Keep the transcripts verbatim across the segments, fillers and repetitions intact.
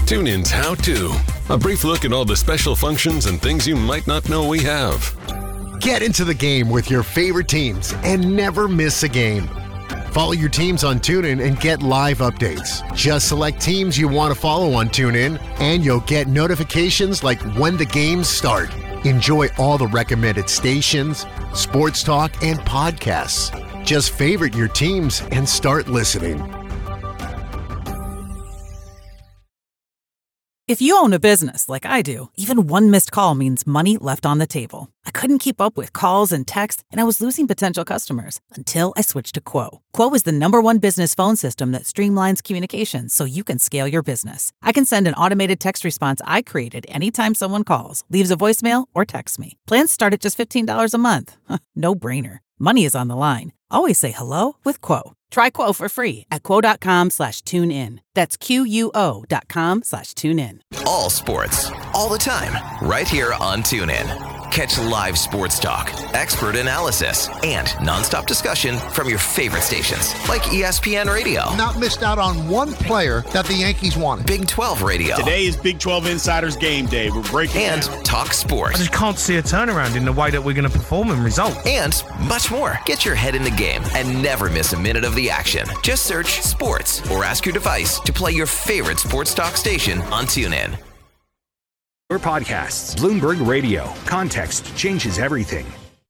TuneIn's How To. A brief look at all the special functions and things you might not know we have. Get into the game with your favorite teams and never miss a game. Follow your teams on TuneIn and get live updates. Just select teams you want to follow on TuneIn, and you'll get notifications like when the games start. Enjoy all the recommended stations, sports talk, and podcasts. Just favorite your teams and start listening. If you own a business like I do, even one missed call means money left on the table. I couldn't keep up with calls and texts, and I was losing potential customers until I switched to Quo. Quo is the number one business phone system that streamlines communications so you can scale your business. I can send an automated text response I created anytime someone calls, leaves a voicemail, or texts me. Plans start at just fifteen dollars a month. No brainer. Money is on the line. Always say hello with Quo. Try Quo for free at quo.com slash tune in. That's Q-U-O dot com slash tune in. All sports, all the time, right here on TuneIn. Catch live sports talk, expert analysis, and nonstop discussion from your favorite stations like E S P N Radio. Not missed out on one player that the Yankees wanted. Big twelve Radio. Today is Big twelve Insiders Game Day. We're breaking And down. Talk Sports. I just can't see a turnaround in the way that we're going to perform and result. And much more. Get your head in the game and never miss a minute of the action. Just search sports or ask your device to play your favorite sports talk station on TuneIn. Your podcasts, Bloomberg Radio. Context changes everything.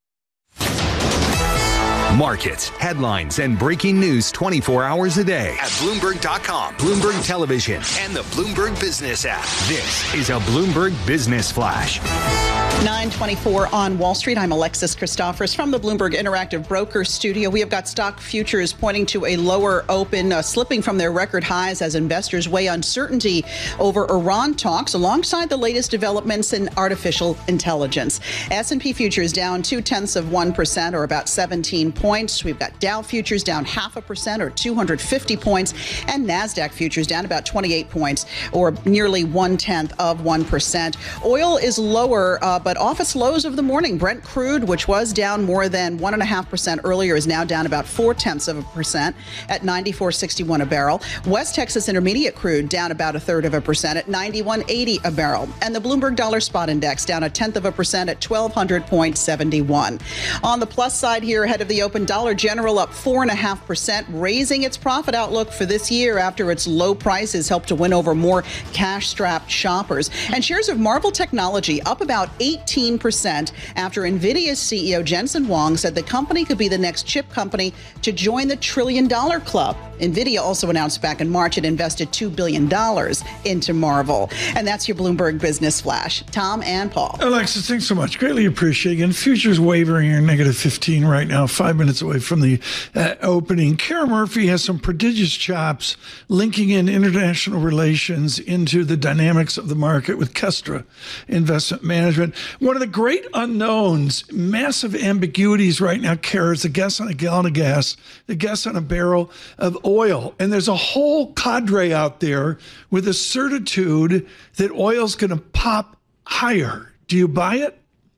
Markets, headlines, and breaking news twenty-four hours a day at Bloomberg dot com, Bloomberg Television, and the Bloomberg Business app. This is a Bloomberg Business Flash. nine twenty-four on Wall Street. I'm Alexis Christophers from the Bloomberg Interactive Broker Studio. We have got stock futures pointing to a lower open, uh, slipping from their record highs as investors weigh uncertainty over Iran talks alongside the latest developments in artificial intelligence. S and P futures down two-tenths of one percent or about seventeen points. We've got Dow futures down half a percent or two hundred fifty points, and NASDAQ futures down about twenty-eight points or nearly one-tenth of one percent. Oil is lower, uh, but off its lows of the morning. Brent crude, which was down more than one and a half percent earlier, is now down about four tenths of a percent at ninety-four sixty-one a barrel. West Texas Intermediate crude down about a third of a percent at ninety-one eighty a barrel. And the Bloomberg Dollar Spot Index down a tenth of a percent at twelve hundred point seven one. On the plus side here, ahead of the open, Dollar General up four and a half percent, raising its profit outlook for this year after its low prices helped to win over more cash-strapped shoppers. And shares of Marvell Technology up about eighteen percent after NVIDIA's C E O Jensen Huang said the company could be the next chip company to join the trillion dollar club. NVIDIA also announced back in March it invested two billion dollars into Marvell. And that's your Bloomberg Business Flash. Tom and Paul. Alexis, thanks so much. Greatly appreciate it. And futures wavering are negative fifteen right now, five minutes away from the uh, opening. Kara Murphy has some prodigious chops linking in international relations into the dynamics of the market with Kestra Investment Management. One of the great unknowns, massive ambiguities right now, Kara, is the guess on a gallon of gas, the guess on a barrel of oil. And there's a whole cadre out there with a certitude that oil's going to pop higher. Do you buy it?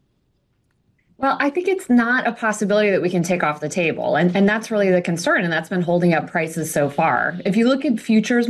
Well, I think it's not a possibility that we can take off the table. And, and that's really the concern. And that's been holding up prices so far. If you look at futures